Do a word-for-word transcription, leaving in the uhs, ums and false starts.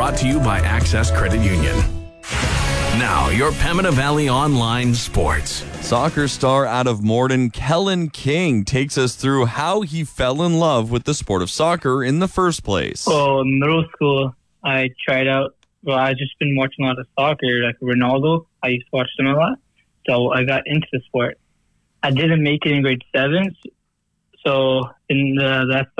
brought to you by Access Credit Union. Now, your Pembina Valley Online Sports. Soccer star out of Morden, Kellen King, takes us through how he fell in love with the sport of soccer in the first place. Well, in middle school, I tried out. Well, I just been watching a lot of soccer, like Ronaldo. I used to watch them a lot. So I got into the sport. I didn't make it in grade seven. So in the, that